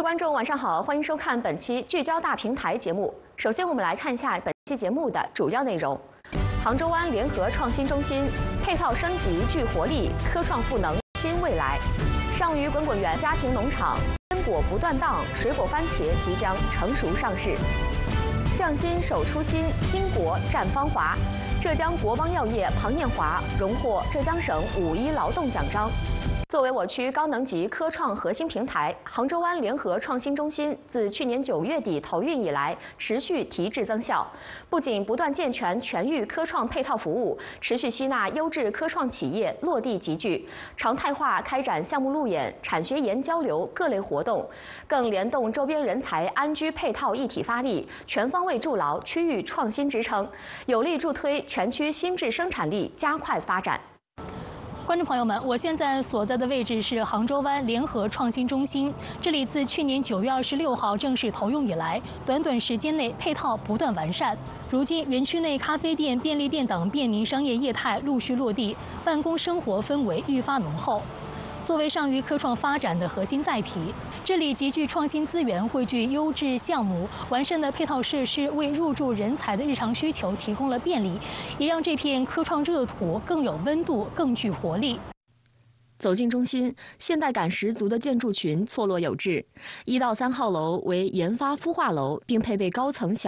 观众，晚上好，欢迎收看本期聚焦大平台节目。首先，我们来看一下本期节目的主要内容：杭州湾联合创新中心配套升级具活力，科创赋能新未来。上虞滚滚园家庭农场鲜果不断档，水果番茄即将成熟上市。匠心守初心，巾帼绽芳华。浙江国邦药业庞艳华荣获浙江省5·1劳动奖章。作为我区高能级科创核心平台，杭州湾联合创新中心自去年9月底投运以来，持续提质增效，不仅不断健全全域科创配套服务，持续吸纳优质科创企业落地集聚，常态化开展项目路演、产学研交流各类活动，更联动周边人才安居配套一体发力，全方位筑牢区域创新支撑，有力助推全区新质生产力加快发展。 观众朋友们，我现在所在的位置是杭州湾联合创新中心。这里自去年9月26号正式投用以来，短短时间内配套不断完善。如今，园区内咖啡店、便利店等便民商业业态陆续落地，办公生活氛围愈发浓厚。作为上虞科创发展的核心载体，这里集聚创新资源，汇聚优质项目，完善的配套设施为入驻人才的日常需求提供了便利，也让这片科创热土更有温度、更具活力。 走进中心，现代感十足的建筑群错落有致。1到3号楼为研发孵化楼，并配备高层小